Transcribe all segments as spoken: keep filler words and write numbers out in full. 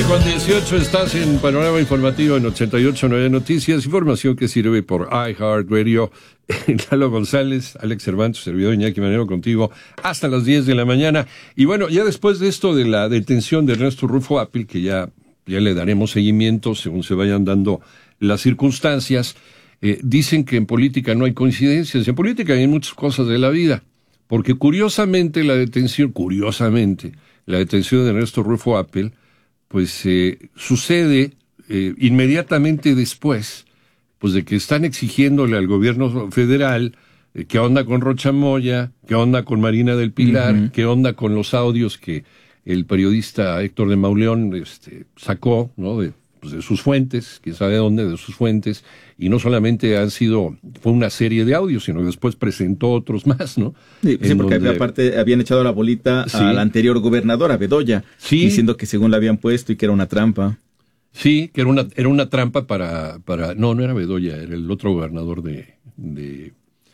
con dieciocho estás en Panorama Informativo en ochenta y ocho punto nueve Noticias, información que sirve por iHeartRadio. Lalo González, Alex Cervantes, servidor Iñaki Manero contigo hasta las diez de la mañana. Y bueno, ya después de esto de la detención de Ernesto Rufo Appel, que ya, ya le daremos seguimiento según se vayan dando las circunstancias, eh, dicen que en política no hay coincidencias. En política hay muchas cosas de la vida, porque curiosamente la detención, curiosamente, la detención de Ernesto Rufo Appel, pues eh, sucede eh, inmediatamente después, pues de que están exigiéndole al gobierno federal eh, qué onda con Rocha Moya, qué onda con Marina del Pilar, uh-huh. qué onda con los audios que el periodista Héctor de Mauleón este, sacó, ¿no? De, pues de sus fuentes, quién sabe dónde, de sus fuentes, y no solamente han sido, fue una serie de audios, sino que después presentó otros más, ¿no? Sí, sí porque donde, aparte habían echado la bolita sí. a la anterior gobernadora, Bedoya, sí. diciendo que según la habían puesto y que era una trampa. Sí, que era una, era una trampa para, para, no, no era Bedoya, era el otro gobernador de, de,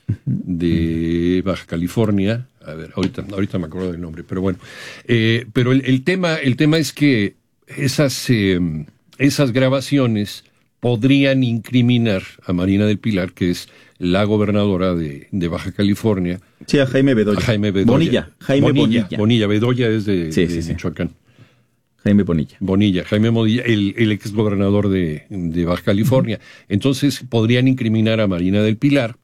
de Baja California. A ver, ahorita, ahorita me acuerdo del nombre, pero bueno. Eh, pero el, el tema, el tema es que esas, eh, esas grabaciones podrían incriminar a Marina del Pilar, que es la gobernadora de, de Baja California. Sí, a Jaime Bedoya. A Jaime Bedoya. Bonilla. Jaime Bonilla. Bonilla. Bonilla. Bedoya es de, sí, de sí, Michoacán. Sí. Jaime Bonilla. Bonilla, Jaime Bonilla, el, el ex gobernador de, de Baja California. Uh-huh. Entonces podrían incriminar a Marina del Pilar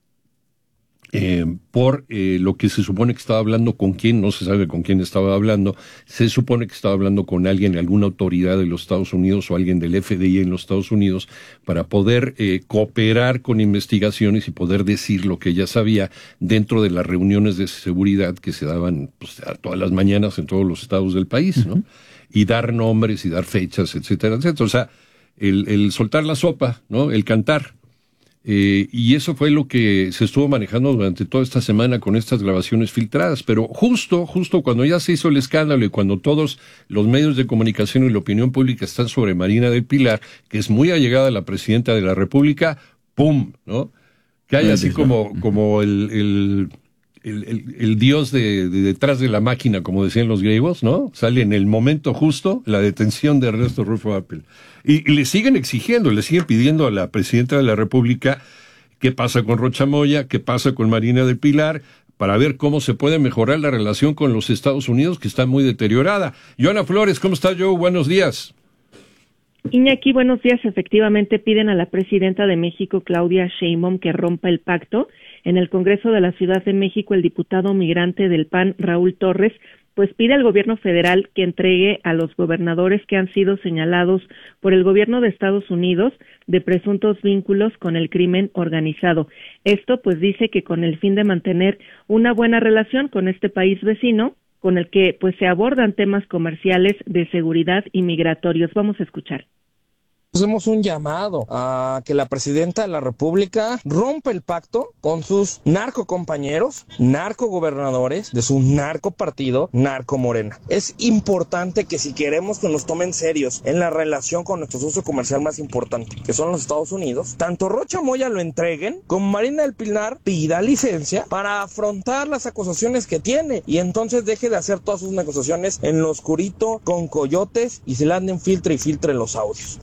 eh, por eh, lo que se supone que estaba hablando con quién, no se sabe con quién estaba hablando, se supone que estaba hablando con alguien, alguna autoridad de los Estados Unidos o alguien del F B I en los Estados Unidos para poder eh, cooperar con investigaciones y poder decir lo que ella sabía dentro de las reuniones de seguridad que se daban pues, a todas las mañanas en todos los estados del país, ¿no? Uh-huh. Y dar nombres y dar fechas, etcétera, etcétera. O sea, el, el soltar la sopa, ¿no? El cantar. Eh, y eso fue lo que se estuvo manejando durante toda esta semana con estas grabaciones filtradas. Pero justo, justo cuando ya se hizo el escándalo y cuando todos los medios de comunicación y la opinión pública están sobre Marina del Pilar, que es muy allegada a la presidenta de la República, ¡pum!, ¿no? Que hay así como, como el... el El, el, el dios de, de detrás de la máquina, como decían los griegos, ¿no? Sale en el momento justo la detención de Ernesto Rufo Appel. Y, y le siguen exigiendo, le siguen pidiendo a la presidenta de la República qué pasa con Rocha Moya, qué pasa con Marina del Pilar, para ver cómo se puede mejorar la relación con los Estados Unidos, que está muy deteriorada. Joana Flores, ¿cómo está, Joe? Buenos días. Iñaki, buenos días. Efectivamente, piden a la presidenta de México, Claudia Sheinbaum, que rompa el pacto. En el Congreso de la Ciudad de México, el diputado migrante del P A N, Raúl Torres, pues pide al gobierno federal que entregue a los gobernadores que han sido señalados por el gobierno de Estados Unidos de presuntos vínculos con el crimen organizado. Esto, pues, dice que con el fin de mantener una buena relación con este país vecino, con el que, pues, se abordan temas comerciales, de seguridad y migratorios. Vamos a escuchar. Hacemos un llamado a que la presidenta de la República rompa el pacto con sus narcocompañeros, narcogobernadores de su narcopartido, Narco Morena. Es importante que si queremos que nos tomen serios en la relación con nuestro socio comercial más importante, que son los Estados Unidos, tanto Rocha Moya lo entreguen, como Marina del Pilar pida licencia para afrontar las acusaciones que tiene y entonces deje de hacer todas sus negociaciones en lo oscurito con coyotes y se le anden filtre y filtre los audios.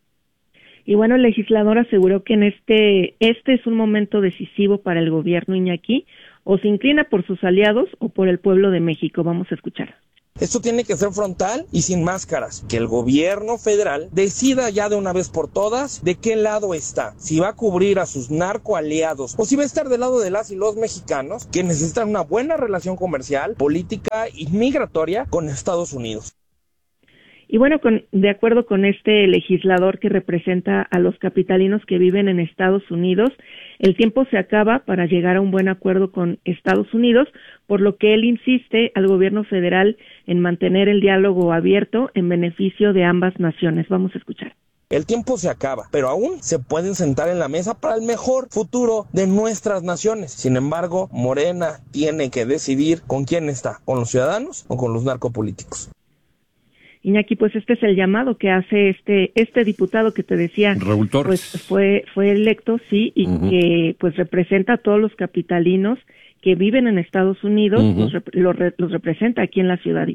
Y bueno, el legislador aseguró que en este este es un momento decisivo para el gobierno, Iñaki, o se inclina por sus aliados o por el pueblo de México. Vamos a escuchar. Esto tiene que ser frontal y sin máscaras, que el gobierno federal decida ya de una vez por todas de qué lado está, si va a cubrir a sus narcoaliados o si va a estar del lado de las y los mexicanos que necesitan una buena relación comercial, política y migratoria con Estados Unidos. Y bueno, con, de acuerdo con este legislador que representa a los capitalinos que viven en Estados Unidos, el tiempo se acaba para llegar a un buen acuerdo con Estados Unidos, por lo que él insiste al gobierno federal en mantener el diálogo abierto en beneficio de ambas naciones. Vamos a escuchar. El tiempo se acaba, pero aún se pueden sentar en la mesa para el mejor futuro de nuestras naciones. Sin embargo, Morena tiene que decidir con quién está, con los ciudadanos o con los narcopolíticos. Iñaki, pues este es el llamado que hace este este diputado que te decía, Raúl Torres, pues fue fue electo, sí, y uh-huh. que pues representa a todos los capitalinos que viven en Estados Unidos, uh-huh. los, los, los representa aquí en la ciudad, Iñaki.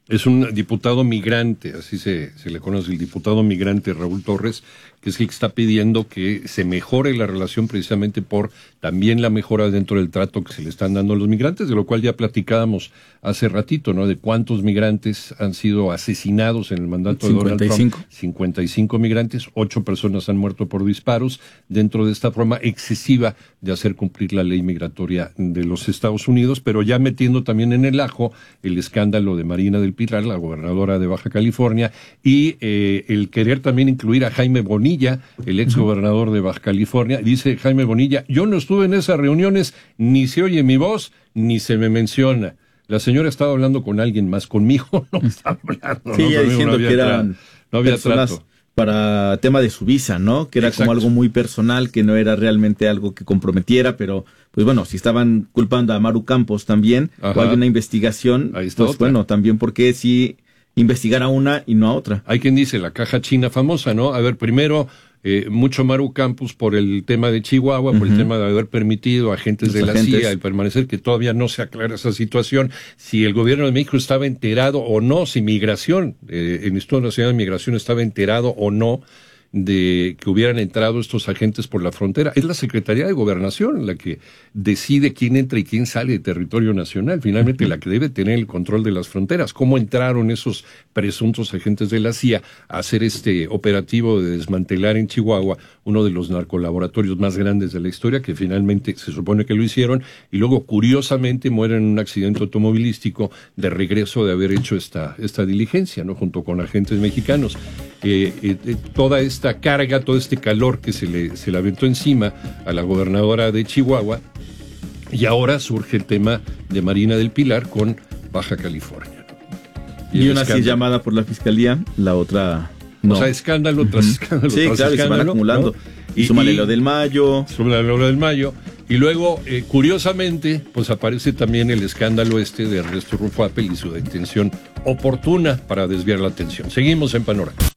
Es un diputado migrante, así se, se le conoce, el diputado migrante Raúl Torres, que es el que está pidiendo que se mejore la relación precisamente por también la mejora dentro del trato que se le están dando a los migrantes, de lo cual ya platicábamos hace ratito, ¿no? De cuántos migrantes han sido asesinados en el mandato cincuenta y cinco. de Donald Trump. cincuenta y cinco migrantes, ocho personas han muerto por disparos dentro de esta forma excesiva de hacer cumplir la ley migratoria de los Estados Unidos, pero ya metiendo también en el ajo el escándalo de Marina del Pilar, la gobernadora de Baja California, y eh, el querer también incluir a Jaime Bonilla, el ex gobernador de Baja California. Dice Jaime Bonilla, yo no estuve en esas reuniones, ni se oye mi voz, ni se me menciona. La señora estaba hablando con alguien más, conmigo no estaba hablando. Sí, ¿no? ya diciendo no que eran no había personas trato. Para tema de su visa, ¿no? Que era Exacto. como algo muy personal, que no era realmente algo que comprometiera, pero pues bueno, si estaban culpando a Maru Campos también, Ajá. o hay una investigación, Ahí está pues otra. bueno, también porque si investigar a una y no a otra. Hay quien dice la caja china famosa, ¿no? A ver, primero, eh, mucho Maru Campos por el tema de Chihuahua, uh-huh. por el tema de haber permitido a agentes Los de la agentes. C I A el permanecer, que todavía no se aclara esa situación, si el gobierno de México estaba enterado o no, si Migración, eh, el Instituto Nacional de Migración estaba enterado o no de que hubieran entrado estos agentes por la frontera. Es la Secretaría de Gobernación la que decide quién entra y quién sale de territorio nacional, finalmente uh-huh. la que debe tener el control de las fronteras. ¿Cómo entraron esos presuntos agentes de la C I A a hacer este operativo de desmantelar en Chihuahua uno de los narcolaboratorios más grandes de la historia, que finalmente se supone que lo hicieron, y luego curiosamente mueren en un accidente automovilístico de regreso de haber hecho esta, esta diligencia, ¿no? Junto con agentes mexicanos. Eh, eh, eh, toda esta carga, todo este calor que se le, se le aventó encima a la gobernadora de Chihuahua, y ahora surge el tema de Marina del Pilar con Baja California. Y, y una sí llamada por la fiscalía, la otra no. O sea, escándalo tras escándalo sí, tras claro, escándalo. Se van acumulando. ¿No? Y súmale lo del Mayo. Súmale lo del Mayo. Y luego, eh, curiosamente, pues aparece también el escándalo este de Ernesto Rufo Appel y su detención oportuna para desviar la atención. Seguimos en Panorama.